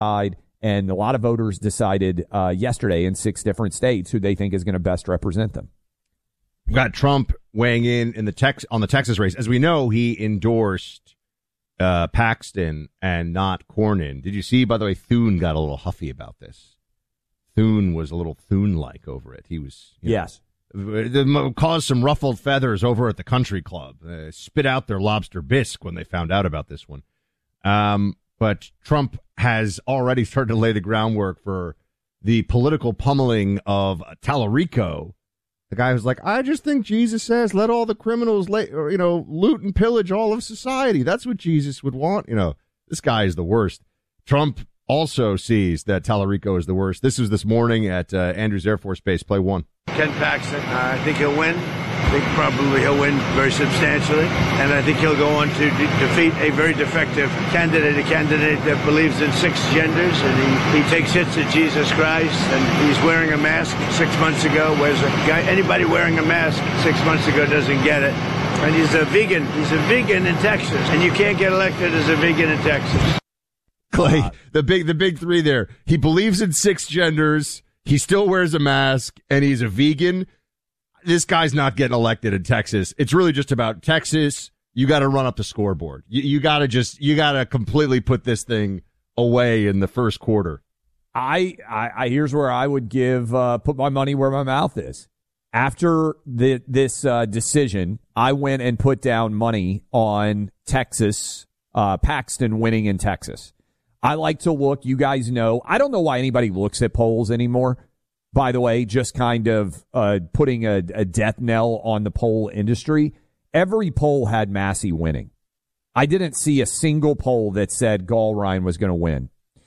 And a lot of voters decided yesterday in 6 different states who they think is going to best represent them. We've got Trump weighing in on the Texas race. As we know, he endorsed Paxton and not Cornyn. Did you see, by the way, Thune got a little huffy about this. Thune was a little Thune-like over it. He was, yes. Caused some ruffled feathers over at the country club. Spit out their lobster bisque when they found out about this one. But Trump has already started to lay the groundwork for the political pummeling of Tallarico, the guy who's like, I just think Jesus says, let all the criminals, loot and pillage all of society. That's what Jesus would want. This guy is the worst. Trump also sees that Tallarico is the worst. This was this morning at Andrews Air Force Base, play 1. Ken Paxton, I think he'll win. I think probably he'll win very substantially. And I think he'll go on to defeat a very defective candidate, a candidate that believes in 6 genders. And he takes hits at Jesus Christ. And he's wearing a mask 6 months ago. Anybody wearing a mask 6 months ago doesn't get it. And he's a vegan. He's a vegan in Texas. And you can't get elected as a vegan in Texas. Clay, the big 3 there. He believes in 6 genders. He still wears a mask, and he's a vegan. This guy's not getting elected in Texas. It's really just about Texas. You got to run up the scoreboard. You got to completely put this thing away in the first quarter. I here's where I would put my money where my mouth is. After this decision, I went and put down money on Texas, Paxton winning in Texas. I like to look, you guys know, I don't know why anybody looks at polls anymore. By the way, just kind of putting a death knell on the poll industry. Every poll had Massey winning. I didn't see a single poll that said Gallrein was going to win.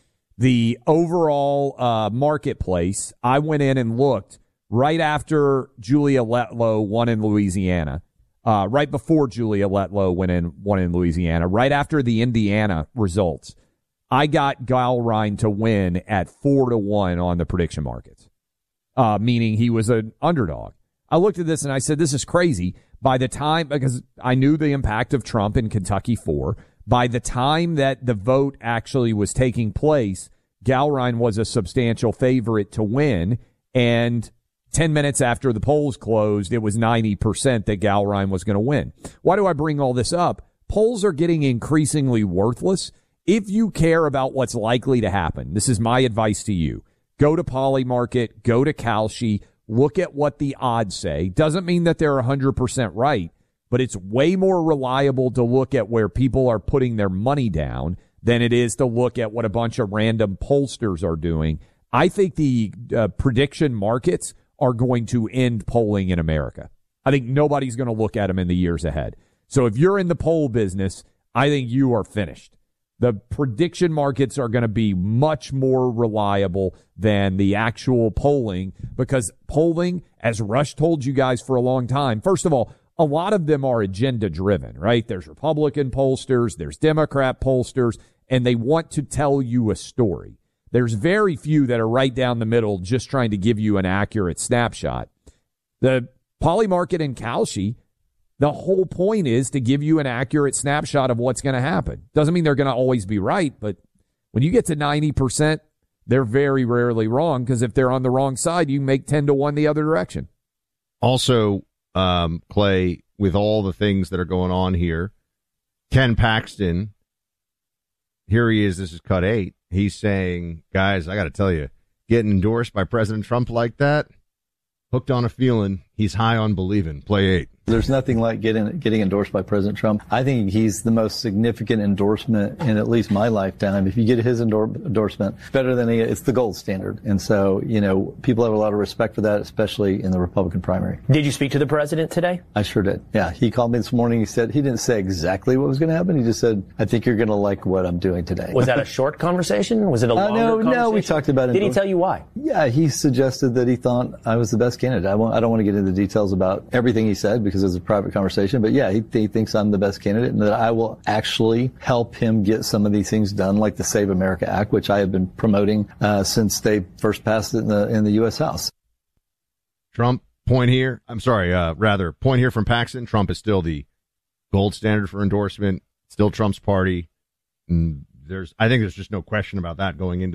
The overall marketplace, I went in and looked right after Julia Letlow won in Louisiana, right before Julia Letlow won in Louisiana, right after the Indiana results. I got Gallrein to win at 4-1 on the prediction markets, meaning he was an underdog. I looked at this and I said, this is crazy. By the time, because I knew the impact of Trump in Kentucky 4, by the time that the vote actually was taking place, Gallrein was a substantial favorite to win. And 10 minutes after the polls closed, it was 90% that Gallrein was going to win. Why do I bring all this up? Polls are getting increasingly worthless. If you care about what's likely to happen, this is my advice to you. Go to Polymarket, go to Kalshi, look at what the odds say. Doesn't mean that they're 100% right, but it's way more reliable to look at where people are putting their money down than it is to look at what a bunch of random pollsters are doing. I think the prediction markets are going to end polling in America. I think nobody's going to look at them in the years ahead. So if you're in the poll business, I think you are finished. The prediction markets are going to be much more reliable than the actual polling, because polling, as Rush told you guys for a long time, first of all, a lot of them are agenda driven, right? There's Republican pollsters, there's Democrat pollsters, and they want to tell you a story. There's very few that are right down the middle just trying to give you an accurate snapshot. The Polymarket and Kalshi, the whole point is to give you an accurate snapshot of what's going to happen. Doesn't mean they're going to always be right, but when you get to 90%, they're very rarely wrong, because if they're on the wrong side, you can make 10-1 the other direction. Also, Clay, with all the things that are going on here, Ken Paxton, here he is, this is cut 8. He's saying, guys, I got to tell you, getting endorsed by President Trump like that, hooked on a feeling, he's high on believing. Play 8. There's nothing like getting endorsed by President Trump. I think he's the most significant endorsement in at least my lifetime. If you get his endorsement, better than it's the gold standard. And so, people have a lot of respect for that, especially in the Republican primary. Did you speak to the president today? I sure did. Yeah. He called me this morning. He didn't say exactly what was going to happen. He just said, I think you're going to like what I'm doing today. Was that a short conversation? Was it a longer conversation? No, we talked about it. Did he tell you why? Yeah, he suggested that he thought I was the best candidate. I don't want to get into the details about everything he said, because it's a private conversation, but yeah, he thinks I'm the best candidate, and that I will actually help him get some of these things done, like the Save America Act, which I have been promoting since they first passed it in the U.S. House. Point here from Paxton. Trump is still the gold standard for endorsement, still Trump's party. And I think there's just no question about that going into